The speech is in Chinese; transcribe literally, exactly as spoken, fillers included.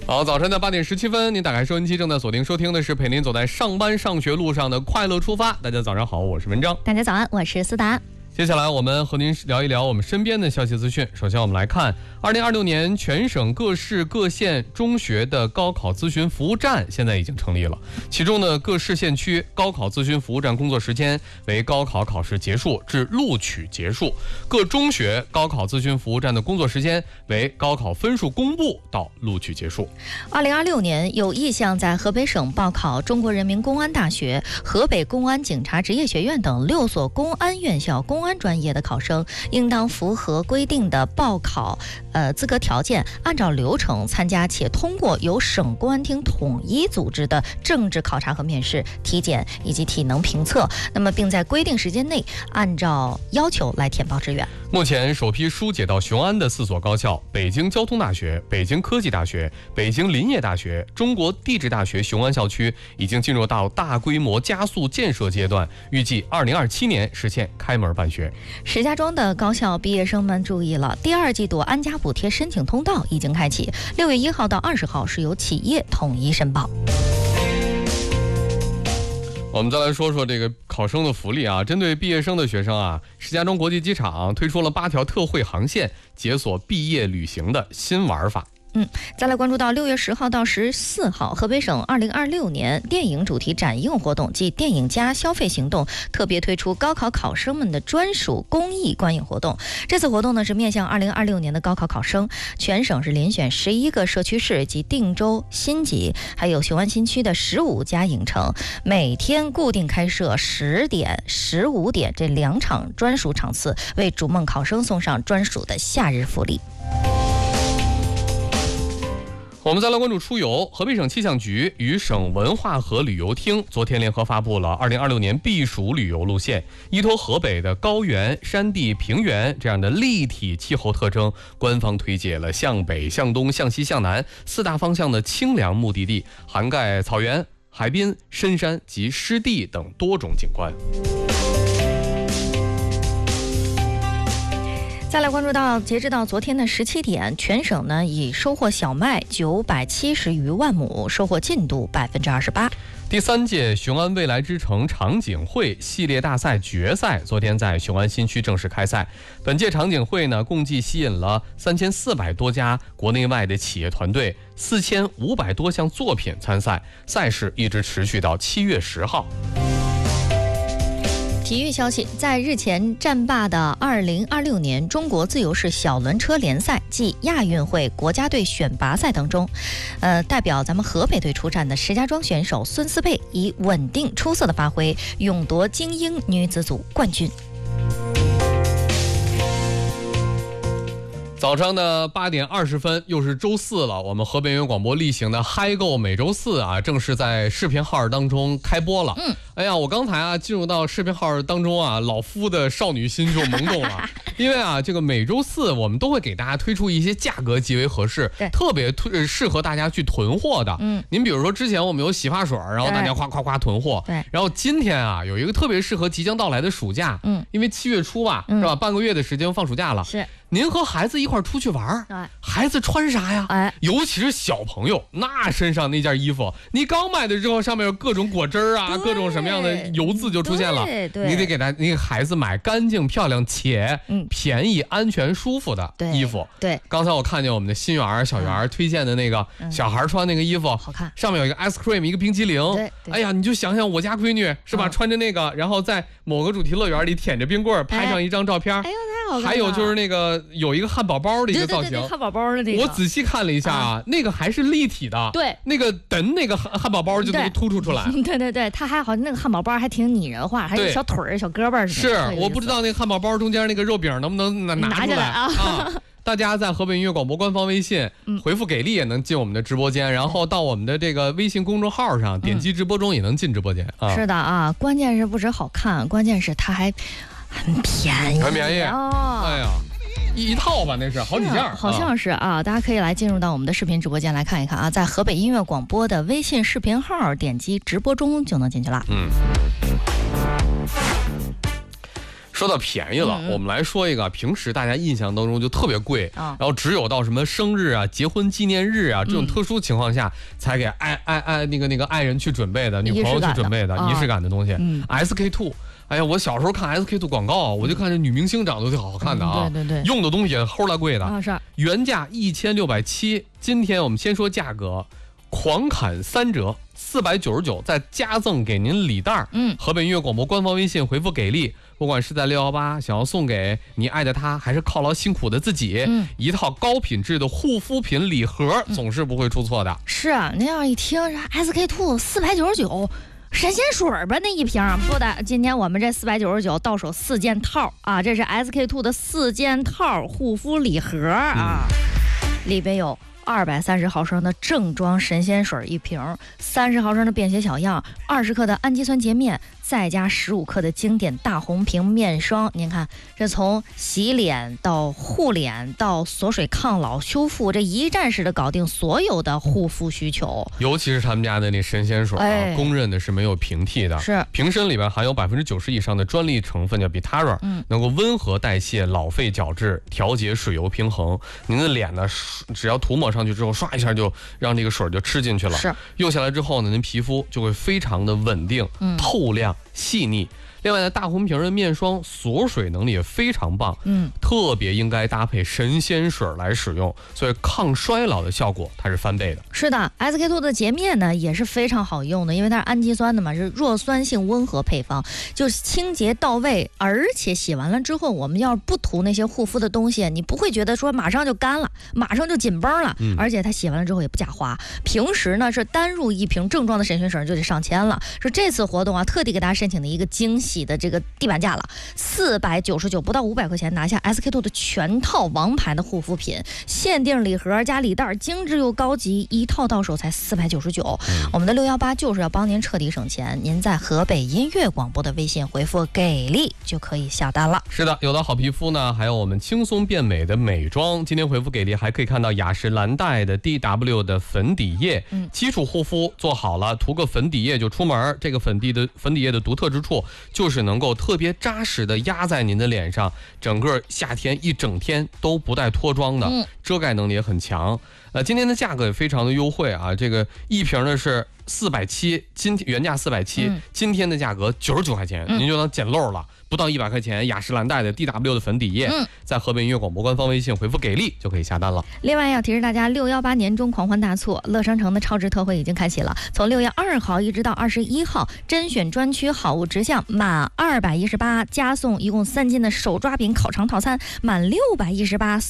好，早晨的八点十七分，您打开收音机，正在锁定收听的是陪您走在上班上学路上的快乐出发。大家早上好，我是文章。 大家早安，我是思达。 接下来我们和您聊一聊我们身边的消息资讯。首先我们来看二零二六年全省各市各县中学的高考咨询服务站现在已经成立了，其中呢各市县区高考咨询服务站工作时间为高考考试结束至录取结束，各中学高考咨询服务站的工作时间为高考分数公布到录取结束。 二零二六年有意向在河北省报考中国人民公安大学、河北公安警察职业学院等六所公安院校公安专业的考生，应当符合规定的报考呃资格条件，按照流程参加且通过由省公安厅统一组织的政治考察和面试、体检以及体能评测，那么并在规定时间内按照要求来填报志愿。 目前首批疏解到雄安的四所高校，北京交通大学、北京科技大学、北京林业大学、中国地质大学雄安校区已经进入到大规模加速建设阶段，预计二零二七年实现开门办学。 石家庄的高校毕业生们注意了，第二季度安家补贴申请通道已经开启，六月一号到二十号是由企业统一申报。 我们再来说说这个考生的福利啊，针对毕业生的学生啊，石家庄国际机场推出了八条特惠航线，解锁毕业旅行的新玩法。 嗯，再来关注到六月十号到十四号，河北省二零二六年电影主题展映活动暨电影加消费行动特别推出高考考生们的专属公益观影活动。这次活动呢是面向二零二六年的高考考生，全省是遴选十一个社区市及定州、新集还有雄安新区的十五家影城，每天固定开设十点、十五点这两场专属场次，为逐梦考生送上专属的夏日福利。 我们再来关注出游。河北省气象局与省文化和旅游厅昨天联合发布了二零二六年避暑旅游路线，依托河北的高原、山地、平原这样的立体气候特征，官方推介了向北、向东、向西、向南四大方向的清凉目的地，涵盖草原、海滨、深山及湿地等多种景观。 再来关注到，截至到昨天的十七点，全省呢已收获小麦九百七十余万亩，收获进度百分之二十八。 第三届雄安未来之城场景会系列大赛决赛昨天在雄安新区正式开赛。本届场景会呢，共计吸引了三千四百多家国内外的企业团队，四千五百多项作品参赛，赛事一直持续到七月十号。 体育消息，在日前战罢的二零二六年中国自由式小轮车联赛暨亚运会国家队选拔赛当中，呃，代表咱们河北队出战的石家庄选手孙思佩以稳定出色的发挥，勇夺精英女子组冠军。 早上的八点二十分，又是周四了。我们河北人广播例行的嗨购每周四啊，正式在视频号当中开播了。嗯，哎呀，我刚才啊进入到视频号当中啊，老夫的少女心就萌动了。因为啊，这个每周四我们都会给大家推出一些价格极为合适，特别推适合大家去囤货的。嗯，您比如说之前我们有洗发水，然后大家夸夸夸囤货。对，然后今天啊有一个特别适合即将到来的暑假。嗯，因为七月初吧，是吧？半个月的时间放暑假了。是。您和孩子一块出去玩，孩子穿啥呀？哎，尤其是小朋友，那身上那件衣服，你刚买的之后，上面有各种果汁啊，各种什么样的油渍就出现了。对对，你得给他，你给孩子买干净、漂亮且便宜、安全、舒服的衣服。对，刚才我看见我们的新园小园推荐的那个小孩穿那个衣服，好看，上面有一个 ice cream， 一个冰淇淋。对，哎呀，你就想想我家闺女是吧，穿着那个，然后在某个主题乐园里舔着冰棍拍上一张照片。哎呦，太好看了。还有就是那个。有一个汉堡包的一个造型，对对对，汉堡包的那个，我仔细看了一下啊，啊那个还是立体的，对，那个等那个汉汉堡包就能突出出来， 对对对，它还好像那个汉堡包还挺拟人化，还有小腿儿、小胳膊是。是，我不知道那个汉堡包中间那个肉饼能不能拿拿出来啊？啊大家在河北音乐广播官方微信回复给力也能进我们的直播间，然后到我们的这个微信公众号上点击直播中也能进直播间啊。 是的啊，关键是不止好看，关键是它还很便宜， 很便宜哦。哎呀。一套吧，那是好几件、啊， 好像是啊。大家可以来进入到我们的视频直播间来看一看啊，在河北音乐广播的微信视频号点击直播中就能进去了。嗯。 说到便宜了，嗯嗯我们来说一个平时大家印象当中就特别贵， 哦、 然后只有到什么生日啊、结婚纪念日啊这种特殊情况下、嗯、才给爱爱爱那个那个爱人去准备的、女朋友去准备的仪式感的东西。嗯、S K two。哎呀，我小时候看 S K two 广告，我就看这女明星长得挺好看的啊， 嗯、对对对， 用的东西齁拉贵的， 啊、是原价一千六百七，今天我们先说价格，狂砍三折，四百九十九，再加赠给您礼袋。 嗯， 河北音乐广播官方微信回复给力，不管是在六一八想要送给你爱的他，还是犒劳辛苦的自己， 嗯， 一套高品质的护肤品礼盒总是不会出错的。嗯、 是啊，那样一听 S K two 四百九十九。神仙水吧那一瓶不的，今天我们这四百九十九到手四件套啊，这是 S K two 的四件套护肤礼盒啊，嗯、里边有二百三十毫升的正装神仙水一瓶，三十毫升的便携小样，二十克的氨基酸洁面，再加十五克的经典大红瓶面霜。您看，这从洗脸到护脸到锁水抗老修复，这一站式的搞定所有的护肤需求。 尤其是他们家的那神仙水啊，哎、公认的是没有平替的， 是瓶身里边含有百分之九十以上的专利成分叫 Bitara，嗯、能够温和代谢、老废角质、调节水油平衡。您的脸呢，只要涂抹上去之后，刷一下就让这个水就吃进去了。 是用下来之后呢，您皮肤就会非常的稳定、嗯、透亮、细腻。另外呢，大红瓶的面霜锁水能力也非常棒，嗯，特别应该搭配神仙水来使用，所以抗衰老的效果它是翻倍的。 是的 ，S K two 的洁面呢也是非常好用的，因为它是氨基酸的嘛，是弱酸性温和配方，就是清洁到位，而且洗完了之后，我们要不涂那些护肤的东西，你不会觉得说马上就干了，马上就紧绷了，嗯、而且它洗完了之后也不假花。平时呢是单入一瓶正装的神仙水就得上千了，说这次活动啊，特地给大家申请的一个惊喜的这个地板价了，四百九十九，不到五百块钱拿下 S K two 的全套王牌的护肤品，限定礼盒加礼袋，精致又高级，一套到手才四百九十九。我们的六一八就是要帮您彻底省钱，您在河北音乐广播的微信回复给力就可以下单了。 是的，有了好皮肤呢，还有我们轻松变美的美妆，今天回复给力还可以看到雅诗兰黛的 D W 的粉底液，嗯、基础护肤做好了，涂个粉底液就出门。这个粉底的粉底液的独特之处就是能够特别扎实的压在您的脸上，整个夏天一整天都不带脱妆的，嗯、遮盖能力也很强。呃，今天的价格也非常的优惠啊，这个一瓶呢是四百七，今原价四百七，今天的价格九十九块钱，嗯、您就能捡漏了。不到一百块钱，雅诗兰黛的 D W 的粉底液，嗯、在河北音乐广播官方微信回复给力就可以下单了。 另外要提示大家，六一八年终狂欢大促，乐商城的超值特惠已经开启了，从六月二号一直到二十一号，甄选专区好物直向满二百一十八加送一共三斤的手抓饼烤肠套餐，满六百一十八